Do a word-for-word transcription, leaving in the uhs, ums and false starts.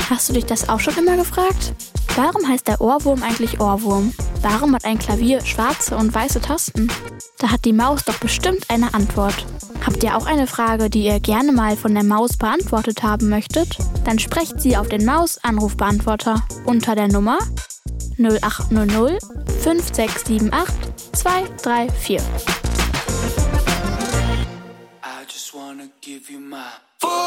Hast du dich das auch schon immer gefragt? Warum heißt der Ohrwurm eigentlich Ohrwurm? Warum hat ein Klavier schwarze und weiße Tasten? Da hat die Maus doch bestimmt eine Antwort. Habt ihr auch eine Frage, die ihr gerne mal von der Maus beantwortet haben möchtet? Dann sprecht sie auf den Maus-Anrufbeantworter unter der Nummer null acht null null fünf sechs sieben acht zwei drei vier. I just wanna give you my